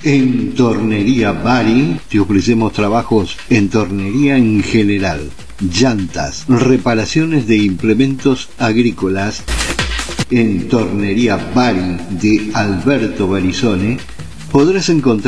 En Tornería Bari te ofrecemos trabajos en tornería en general, llantas, reparaciones de implementos agrícolas. En Tornería Bari de Alberto Barizone podrás encontrar